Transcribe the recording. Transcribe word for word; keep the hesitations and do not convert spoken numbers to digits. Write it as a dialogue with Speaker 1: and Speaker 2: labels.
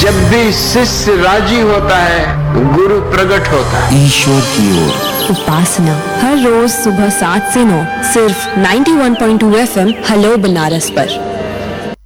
Speaker 1: जब भी शिष्य राजी होता है गुरु प्रकट होता है।
Speaker 2: ईश्वर की ओर
Speaker 3: उपासना हर रोज सुबह सात से नौ सिर्फ ninety one point two F M hello Banaras पर।